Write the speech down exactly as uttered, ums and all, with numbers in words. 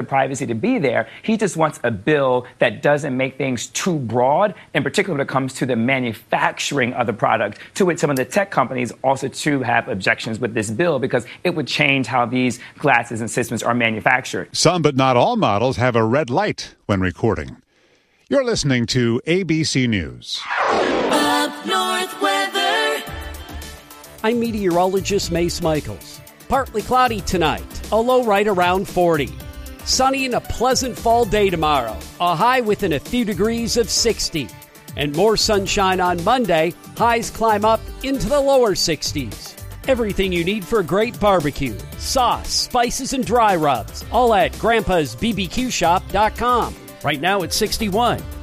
privacy to be there. He just wants a bill that doesn't make things too broad, in particular when it comes to the manufacturing of the product, to which some of the tech companies also too have objections with this bill because it would change how these glasses and systems are manufactured. Some but not all models have a red light when recording. You're listening to A B C News. Up North weather. I'm meteorologist Mace Michaels. Partly cloudy tonight, a low right around forty. Sunny and a pleasant fall day tomorrow, a high within a few degrees of sixty. And more sunshine on Monday, highs climb up into the lower sixties. Everything you need for a great barbecue, sauce, spices, and dry rubs, all at grandpas b b q shop dot com. Right now it's sixty-one.